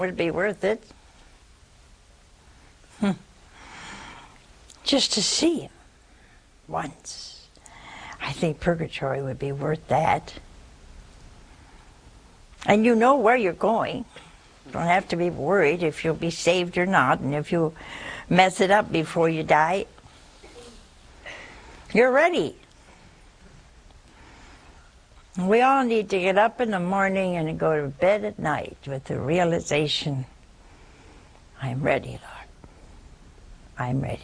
Would it be worth it? Just to see him once. I think purgatory would be worth that. And you know where you're going. You don't have to be worried if you'll be saved or not, and if you mess it up before you die. You're ready. We all need to get up in the morning and go to bed at night with the realization, I'm ready, Lord. I'm ready.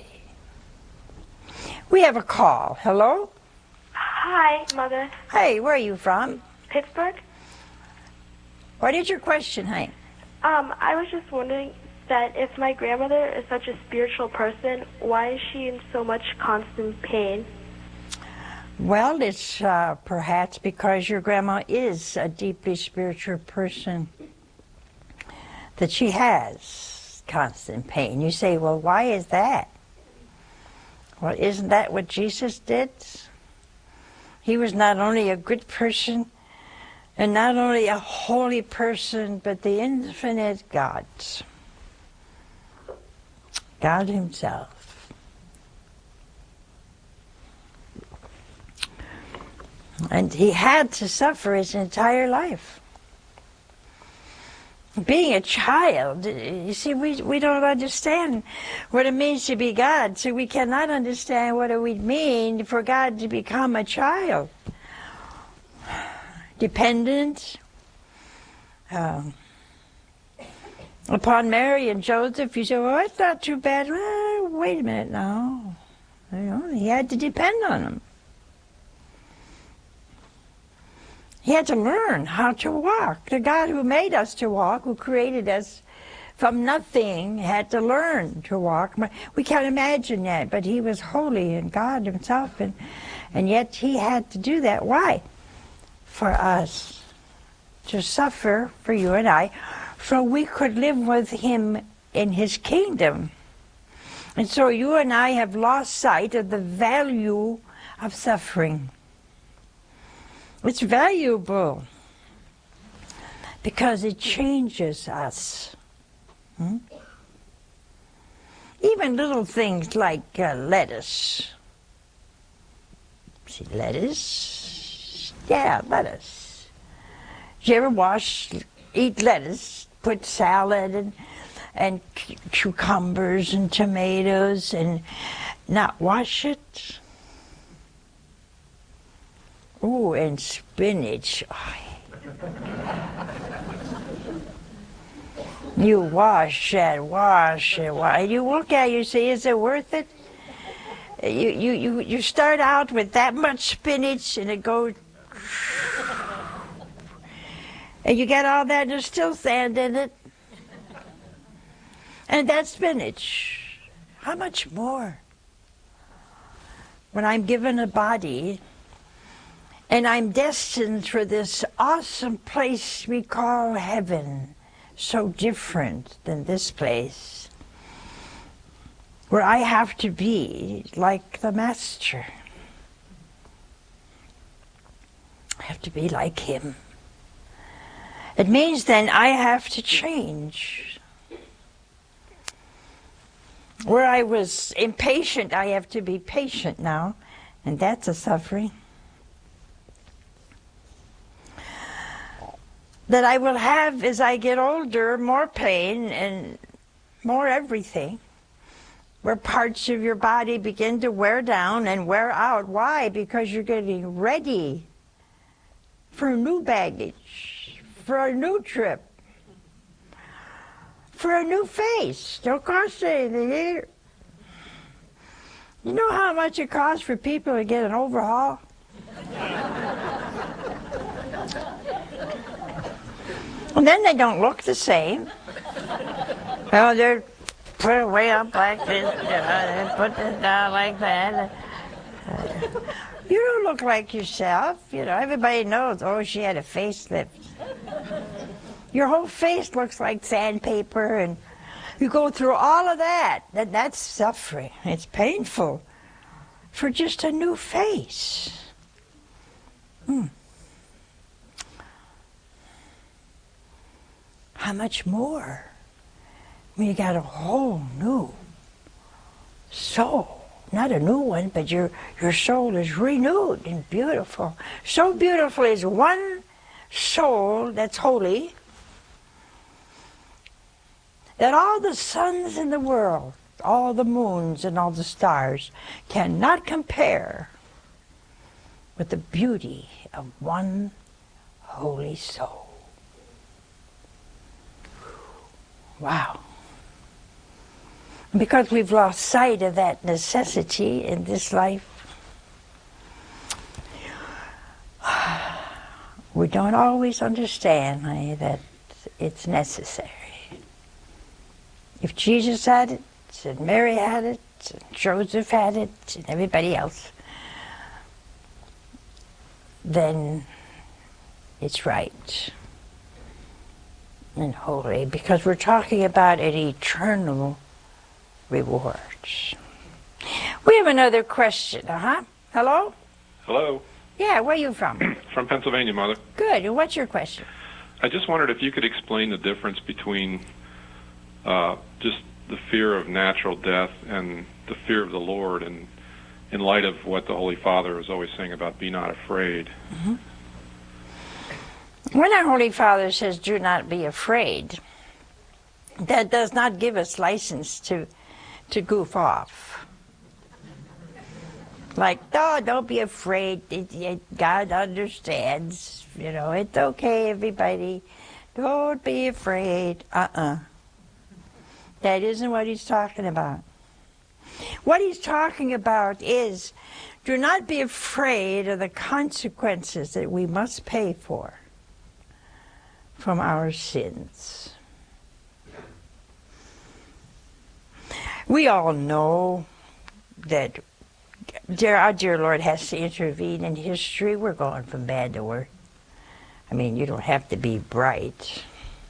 We have a call. Hello? Hi, Mother. Hey, where are you from? Pittsburgh? What is your question, honey? I was just wondering that if my grandmother is such a spiritual person, why is she in so much constant pain? Well, it's perhaps because your grandma is a deeply spiritual person that she has constant pain. You say, well, why is that? Well, isn't that what Jesus did? He was not only a good person and not only a holy person, but the infinite God. God himself. And he had to suffer his entire life. Being a child, you see, we don't understand what it means to be God, so we cannot understand what it would mean for God to become a child. Dependent upon Mary and Joseph. You say, well, it's not too bad. Well, wait a minute now. You know, he had to depend on them. He had to learn how to walk. The God who made us to walk, who created us from nothing, had to learn to walk. We can't imagine that, but he was holy and God himself, and yet he had to do that. Why? For us to suffer, for you and I, so we could live with him in his kingdom. And so you and I have lost sight of the value of suffering. It's valuable because it changes us. Even little things like lettuce. See, lettuce? Yeah, lettuce. Did you ever eat lettuce, put salad and cucumbers and tomatoes and not wash it? Oh, and spinach. You wash it. You look at it, you say, is it worth it? You start out with that much spinach and it goes, and you get all that and there's still sand in it. And that's spinach. How much more? When I'm given a body, and I'm destined for this awesome place we call heaven, so different than this place, where I have to be like the Master. I have to be like him. It means then I have to change. Where I was impatient, I have to be patient now, and that's a suffering. That I will have as I get older more pain and more everything, where parts of your body begin to wear down and wear out. Why? Because you're getting ready for new baggage, for a new trip, for a new face. Don't cost anything either. You know how much it costs for people to get an overhaul? And then they don't look the same. Well, they're put it way up like this, they put this down like that. You don't look like yourself. Everybody knows, oh, she had a facelift. Your whole face looks like sandpaper, and you go through all of that. That's suffering. It's painful for just a new face. how much more when you got a whole new soul? Not a new one, but your soul is renewed and beautiful. So beautiful is one soul that's holy, that all the suns in the world, all the moons and all the stars cannot compare with the beauty of one holy soul. Wow. Because we've lost sight of that necessity in this life, we don't always understand, honey, that it's necessary. If Jesus had it, and Mary had it, and Joseph had it, and everybody else, then it's right and holy, because we're talking about an eternal reward. We have another question. Hello? Hello. Yeah, where are you from? From Pennsylvania, Mother. Good. And what's your question? I just wondered if you could explain the difference between just the fear of natural death and the fear of the Lord, and in light of what the Holy Father was always saying about be not afraid. Mm-hmm. When our Holy Father says do not be afraid, that does not give us license to goof off. Like, oh, don't be afraid. God understands. You know, it's okay, everybody. Don't be afraid. That isn't what he's talking about. What he's talking about is, do not be afraid of the consequences that we must pay for from our sins. We all know that our dear Lord has to intervene in history. We're going from bad to worse. I mean, you don't have to be bright.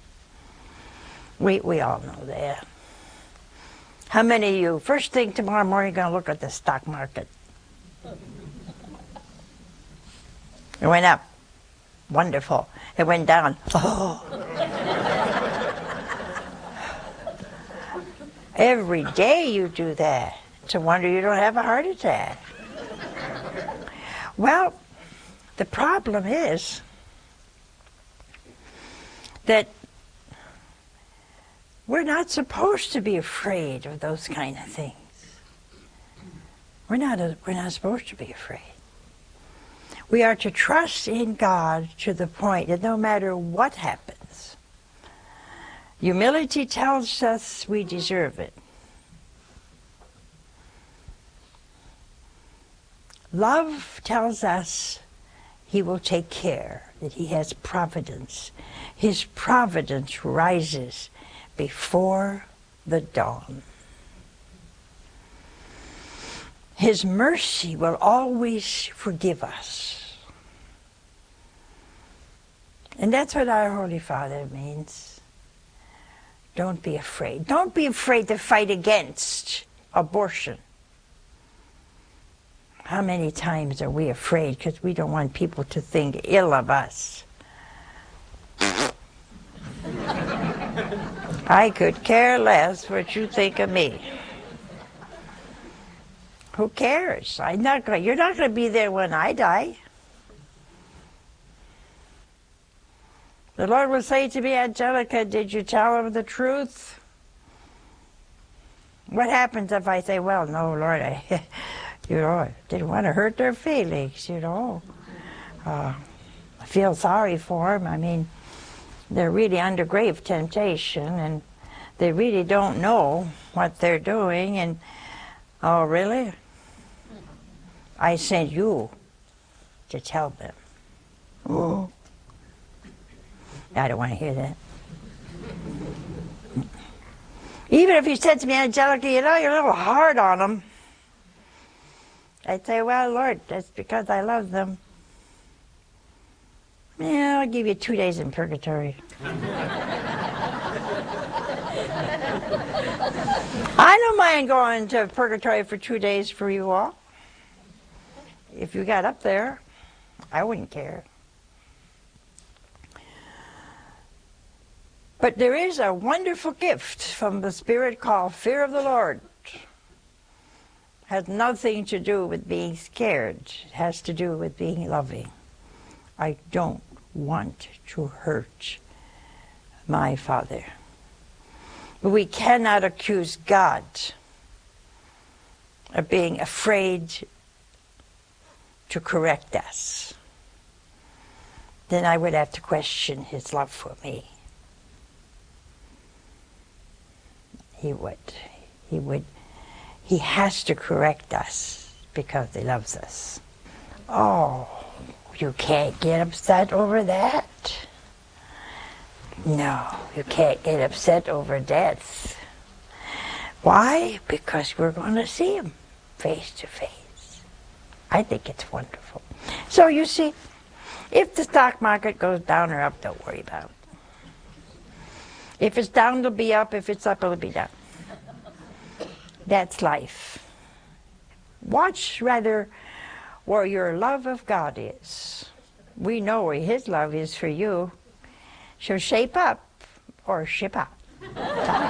We all know that. How many of you, first thing tomorrow morning, going to look at the stock market? It went up. Wonderful. It went down. Oh. Every day you do that. It's a wonder you don't have a heart attack. Well, the problem is that we're not supposed to be afraid of those kind of things. We're not supposed to be afraid. We are to trust in God to the point that no matter what happens, humility tells us we deserve it. Love tells us he will take care, that he has providence. His providence rises before the dawn. His mercy will always forgive us. And that's what our Holy Father means. Don't be afraid. Don't be afraid to fight against abortion. How many times are we afraid because we don't want people to think ill of us? I could care less what you think of me. Who cares? You're not going to be there when I die. The Lord will say to me, Angelica, did you tell him the truth? What happens if I say, well, no, Lord, I didn't want to hurt their feelings, I feel sorry for them. I mean, they're really under grave temptation, and they really don't know what they're doing, and, oh, really? I sent you to tell them. Oh. I don't want to hear that. Even if you said to me, Angelica, you're a little hard on them, I'd say, well, Lord, that's because I love them. Yeah, I'll give you 2 days in purgatory. I don't mind going to purgatory for 2 days for you all. If you got up there, I wouldn't care. But there is a wonderful gift from the Spirit called fear of the Lord. Has nothing to do with being scared. It has to do with being loving. I don't want to hurt my Father. But we cannot accuse God of being afraid to correct us. Then I would have to question his love for me. He would. He has to correct us because he loves us. Oh, you can't get upset over that? No, you can't get upset over death. Why? Because we're going to see him face to face. I think it's wonderful. So you see, if the stock market goes down or up, don't worry about it. If it's down, it'll be up. If it's up, it'll be down. That's life. Watch rather where your love of God is. We know where his love is for you. So shape up or ship out.